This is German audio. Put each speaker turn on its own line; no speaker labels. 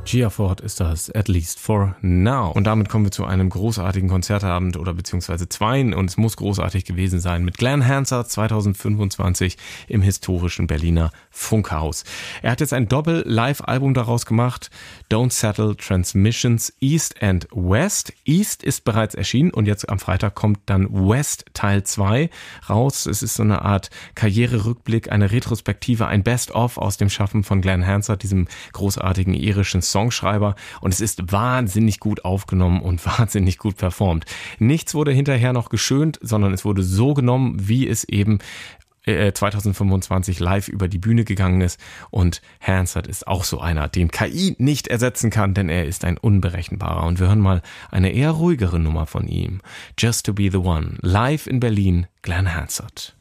Gia Ford ist das, at least for now. Und damit kommen wir zu einem großartigen Konzertabend oder beziehungsweise zweien, und es muss großartig gewesen sein, mit Glenn Hansard 2025 im historischen Berliner Funkhaus. Er hat jetzt ein Doppel-Live-Album daraus gemacht, Don't Settle Transmissions East and West. East ist bereits erschienen und jetzt am Freitag kommt dann West Teil 2 raus. Es ist so eine Art Karriererückblick, eine Retrospektive, ein Best-of aus dem Schaffen von Glenn Hansard, diesem großartigen irischen Songschreiber, und es ist wahnsinnig gut aufgenommen und wahnsinnig gut performt. Nichts wurde hinterher noch geschönt, sondern es wurde so genommen, wie es eben 2025 live über die Bühne gegangen ist, und Hansard ist auch so einer, den KI nicht ersetzen kann, denn er ist ein unberechenbarer, und wir hören mal eine eher ruhigere Nummer von ihm. Just to be the one, live in Berlin, Glenn Hansard.